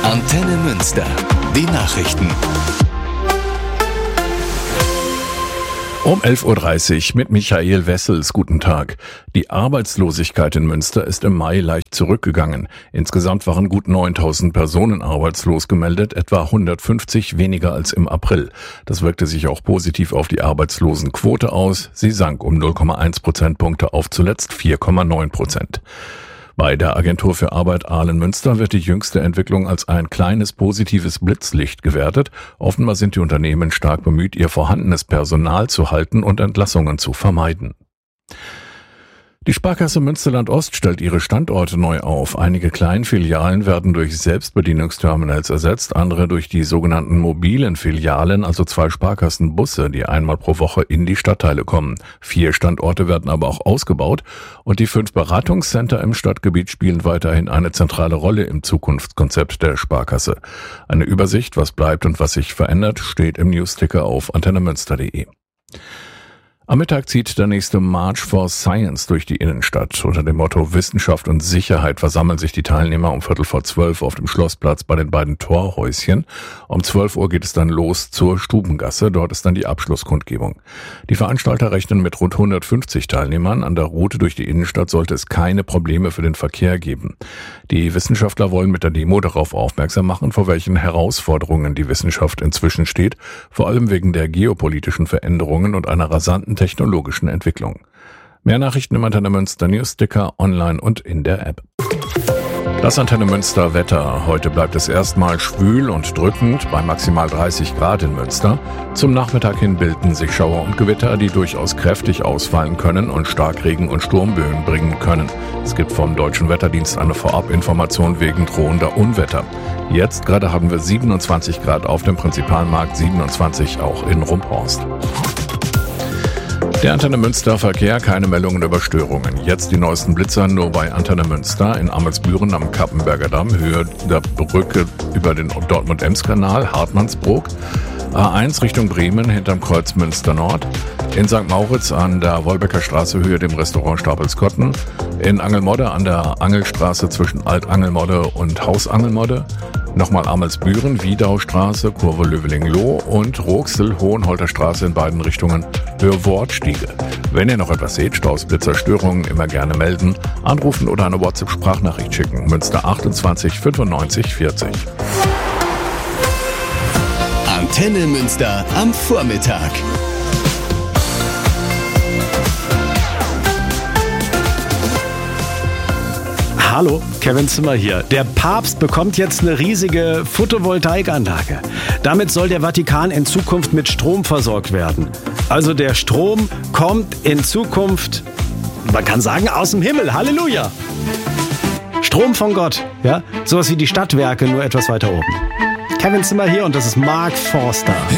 Antenne Münster. Die Nachrichten. Um 11.30 Uhr mit Michael Wessels. Guten Tag. Die Arbeitslosigkeit in Münster ist im Mai leicht zurückgegangen. Insgesamt waren gut 9.000 Personen arbeitslos gemeldet, etwa 150 weniger als im April. Das wirkte sich auch positiv auf die Arbeitslosenquote aus. Sie sank um 0,1 Prozentpunkte auf zuletzt 4,9%. Bei der Agentur für Arbeit Ahlen-Münster wird die jüngste Entwicklung als ein kleines positives Blitzlicht gewertet. Offenbar sind die Unternehmen stark bemüht, ihr vorhandenes Personal zu halten und Entlassungen zu vermeiden. Die Sparkasse Münsterland-Ost stellt ihre Standorte neu auf. Einige Kleinfilialen werden durch Selbstbedienungsterminals ersetzt, andere durch die sogenannten mobilen Filialen, also 2 Sparkassenbusse, die einmal pro Woche in die Stadtteile kommen. 4 Standorte werden aber auch ausgebaut und die 5 Beratungscenter im Stadtgebiet spielen weiterhin eine zentrale Rolle im Zukunftskonzept der Sparkasse. Eine Übersicht, was bleibt und was sich verändert, steht im Newsticker auf antennemünster.de. Am Mittag zieht der nächste March for Science durch die Innenstadt. Unter dem Motto Wissenschaft und Sicherheit versammeln sich die Teilnehmer um 11:45 auf dem Schlossplatz bei den beiden Torhäuschen. Um 12 Uhr geht es dann los zur Stubengasse. Dort ist dann die Abschlusskundgebung. Die Veranstalter rechnen mit rund 150 Teilnehmern. An der Route durch die Innenstadt sollte es keine Probleme für den Verkehr geben. Die Wissenschaftler wollen mit der Demo darauf aufmerksam machen, vor welchen Herausforderungen die Wissenschaft inzwischen steht, vor allem wegen der geopolitischen Veränderungen und einer rasanten technologischen Entwicklung. Mehr Nachrichten im Antenne Münster Newsticker, online und in der App. Das Antenne Münster Wetter. Heute bleibt es erstmal schwül und drückend bei maximal 30 Grad in Münster. Zum Nachmittag hin bilden sich Schauer und Gewitter, die durchaus kräftig ausfallen können und Starkregen und Sturmböen bringen können. Es gibt vom Deutschen Wetterdienst eine Vorabinformation wegen drohender Unwetter. Jetzt gerade haben wir 27 Grad auf dem Prinzipalmarkt, 27 auch in Rumphorst. Der Antenne Münster Verkehr, keine Meldungen über Störungen. Jetzt die neuesten Blitzer nur bei Antenne Münster in Amelsbüren am Kappenberger Damm, Höhe der Brücke über den Dortmund-Ems-Kanal, Hartmannsbruck. A1 Richtung Bremen hinterm Kreuz Münster Nord. In St. Mauritz an der Wolbecker Straße, Höhe dem Restaurant Stapelskotten. In Angelmodde an der Angelstraße zwischen Alt-Angelmodde und Haus-Angelmodde. Nochmal Amelsbüren, Wiedaustraße, Kurve Löveling-Loh und Roxel, Hohenholter Straße in beiden Richtungen, Höhe Wortstiege. Wenn ihr noch etwas seht, Staus, Blitzer, Störungen, immer gerne melden, anrufen oder eine WhatsApp-Sprachnachricht schicken. Münster 28 95 40. Antenne Münster am Vormittag. Hallo, Kevin Zimmer hier. Der Papst bekommt jetzt eine riesige Photovoltaikanlage. Damit soll der Vatikan in Zukunft mit Strom versorgt werden. Also der Strom kommt in Zukunft, man kann sagen, aus dem Himmel. Halleluja! Strom von Gott, ja? Sowas wie die Stadtwerke, nur etwas weiter oben. Kevin Zimmer hier und das ist Mark Forster.